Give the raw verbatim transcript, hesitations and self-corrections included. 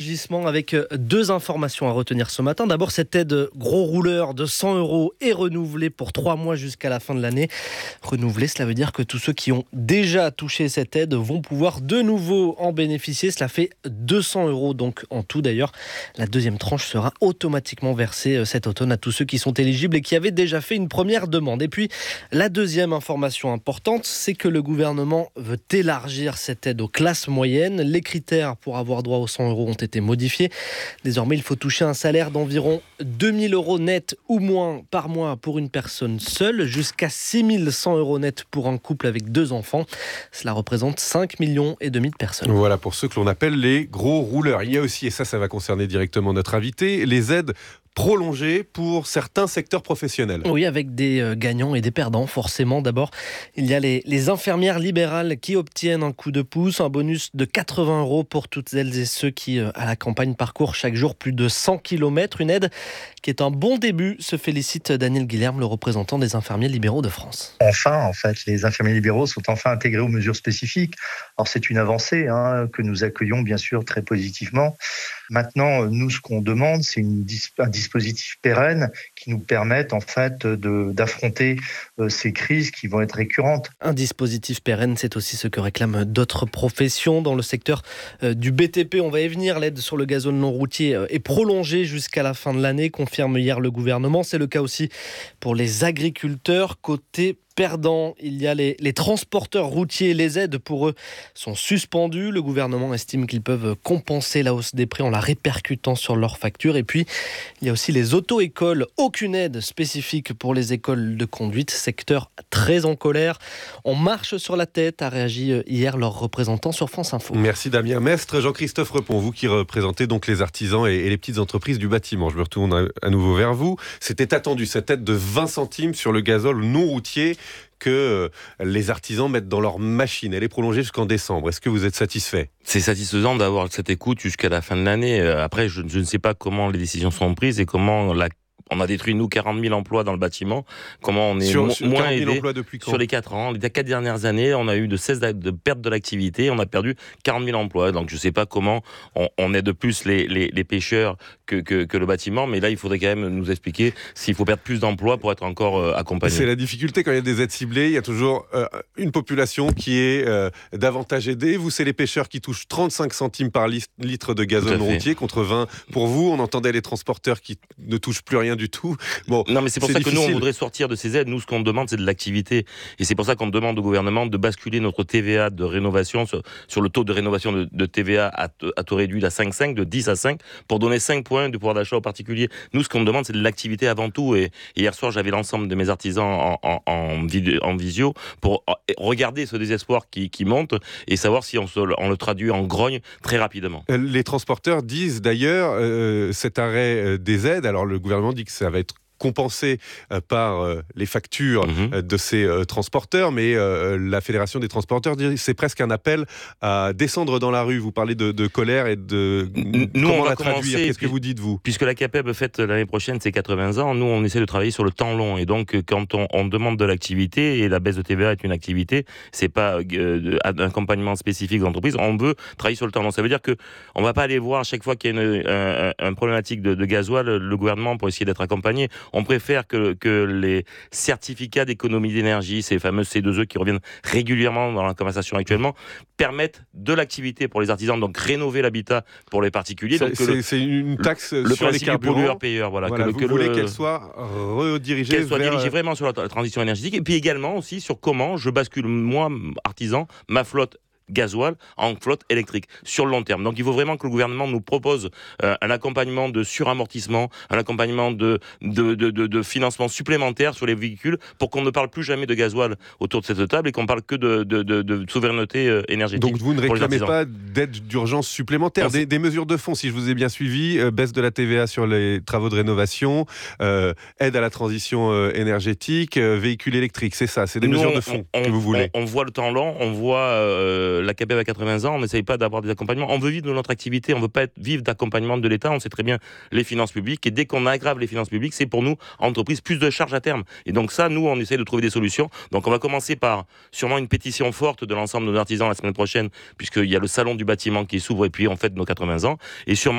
élargissement avec deux informations à retenir ce matin. D'abord, cette aide gros rouleur de cent euros est renouvelée pour trois mois jusqu'à la fin de l'année. Renouvelée, cela veut dire que tous ceux qui ont déjà touché cette aide vont pouvoir de nouveau en bénéficier. Cela fait deux cents euros donc en tout d'ailleurs. La deuxième tranche sera automatiquement versée cet automne à tous ceux qui sont éligibles et qui avaient déjà fait une première demande. Et puis, la deuxième information importante, c'est que le gouvernement veut élargir cette aide aux classes moyennes. Les critères pour avoir droit aux cent euros ont été modifiés. Désormais, il faut toucher un salaire d'environ deux mille euros net ou moins par mois pour une personne seule, jusqu'à six mille cent euros net pour un couple avec deux enfants. Cela représente cinq millions et demi de personnes. Voilà pour ceux que l'on appelle les gros rouleurs. Il y a aussi, et ça, ça va concerner directement notre invité, les aides prolongées pour certains secteurs professionnels. Oui, avec des euh, gagnants et des perdants, forcément. D'abord, il y a les, les infirmières libérales qui obtiennent un coup de pouce, un bonus de quatre-vingts euros pour toutes celles et ceux qui, euh, à la campagne, parcourent chaque jour plus de cent kilomètres. Une aide qui est un bon début, se félicite Daniel Guilherme, le représentant des infirmiers libéraux de France. Enfin, en fait, les infirmiers libéraux sont enfin intégrés aux mesures spécifiques. Alors, c'est une avancée hein, que nous accueillons, bien sûr, très positivement. Maintenant, nous, ce qu'on demande, c'est une, un dispositif pérenne qui nous permette, en fait, de, d'affronter euh, ces crises qui vont être récurrentes. Un dispositif pérenne, c'est aussi ce que réclament d'autres professions. Dans le secteur euh, du B T P, on va y venir. L'aide sur le gazole non routier euh, est prolongée jusqu'à la fin de l'année, confirme hier le gouvernement. C'est le cas aussi pour les agriculteurs. Côté perdants, il y a les, les transporteurs routiers. Les aides pour eux sont suspendues. Le gouvernement estime qu'ils peuvent compenser la hausse des prix en la répercutant sur leurs factures. Et puis, il y a aussi les auto-écoles. Aucune aide spécifique pour les écoles de conduite. Secteur très en colère. On marche sur la tête, a réagi hier leur représentant sur France Info. Merci Damien Mestre. Jean-Christophe Repon, vous qui représentez donc les artisans et, et les petites entreprises du bâtiment. Je me retourne à, à nouveau vers vous. C'était attendu, cette aide de vingt centimes sur le gazole non routier que les artisans mettent dans leur machine. Elle est prolongée jusqu'en décembre. Est-ce que vous êtes satisfait ? C'est satisfaisant d'avoir cette écoute jusqu'à la fin de l'année. Après, je, je ne sais pas comment les décisions sont prises et comment la on a détruit, nous, quarante mille emplois dans le bâtiment. Comment on est sur, mo- sur moins aidé emplois depuis quand ? Sur les quatre ans. Les quatre dernières années, on a eu de cesse de perte de l'activité. On a perdu quarante mille emplois. Donc, je ne sais pas comment on, on aide plus les, les, les pêcheurs que, que, que le bâtiment. Mais là, il faudrait quand même nous expliquer s'il faut perdre plus d'emplois pour être encore euh, accompagné. C'est la difficulté quand il y a des aides ciblées. Il y a toujours euh, une population qui est euh, davantage aidée. Vous, c'est les pêcheurs qui touchent trente-cinq centimes par litre de gazole non routier contre vingt pour vous. On entendait les transporteurs qui ne touchent plus rien du tout. Bon, non, mais c'est pour c'est ça difficile. que nous, on voudrait sortir de ces aides. Nous, ce qu'on demande, c'est de l'activité. Et c'est pour ça qu'on demande au gouvernement de basculer notre T V A de rénovation sur, sur le taux de rénovation de, de T V A à, à taux réduit à cinq virgule cinq, de dix à cinq, pour donner cinq points de pouvoir d'achat aux particuliers. Nous, ce qu'on demande, c'est de l'activité avant tout. Et, et hier soir, j'avais l'ensemble de mes artisans en, en, en, vidéo, en visio pour regarder ce désespoir qui, qui monte et savoir si on, se, on le traduit en grogne très rapidement. Les transporteurs disent d'ailleurs euh, cet arrêt des aides. Alors, le gouvernement dit que ça va être compensé euh, par euh, les factures mmh. euh, de ces euh, transporteurs, mais euh, la Fédération des transporteurs dit c'est presque un appel à descendre dans la rue. Vous parlez de, de colère et de nous, comment on va la traduire. Qu'est-ce puis, que vous dites, vous ? Puisque la CAPEB fête l'année prochaine ses quatre-vingts ans, nous on essaie de travailler sur le temps long, et donc quand on, on demande de l'activité, et la baisse de T V A est une activité, c'est pas euh, un accompagnement spécifique d'entreprise, on veut travailler sur le temps long. Ça veut dire que on va pas aller voir chaque fois qu'il y a une, un, un problématique de, de gasoil, le gouvernement pour essayer d'être accompagné. On préfère que, que les certificats d'économie d'énergie, ces fameux C deux E qui reviennent régulièrement dans la conversation actuellement, permettent de l'activité pour les artisans, donc rénover l'habitat pour les particuliers. C'est, donc c'est, le, c'est une taxe le sur les carburants. pollueur-payeur. Voilà, voilà, que, vous que voulez le, qu'elle soit redirigée qu'elle soit vers... dirigée vraiment sur la, la transition énergétique, et puis également aussi sur comment je bascule, moi, artisan, ma flotte gasoil en flotte électrique sur le long terme. Donc il faut vraiment que le gouvernement nous propose euh, un accompagnement de suramortissement, un accompagnement de, de, de, de, de financement supplémentaire sur les véhicules pour qu'on ne parle plus jamais de gasoil autour de cette table et qu'on parle que de, de, de, de souveraineté euh, énergétique. Donc vous ne réclamez pas d'aide d'urgence supplémentaire, des, des mesures de fond, si je vous ai bien suivi, euh, baisse de la T V A sur les travaux de rénovation, euh, aide à la transition euh, énergétique, euh, véhicules électriques, c'est ça, c'est des Nous, mesures on, de fond on, que vous voulez. On, on voit le temps long, on voit euh, la CAPEB à quatre-vingts ans, on n'essaye pas d'avoir des accompagnements. On veut vivre de notre activité, on ne veut pas être, vivre d'accompagnement de l'État. On sait très bien les finances publiques. Et dès qu'on aggrave les finances publiques, c'est pour nous, entreprises, plus de charges à terme. Et donc ça, nous, on essaie de trouver des solutions. Donc on va commencer par sûrement une pétition forte de l'ensemble de nos artisans la semaine prochaine, puisqu'il y a le salon du bâtiment qui s'ouvre et puis on fête nos quatre-vingts ans. Et sûrement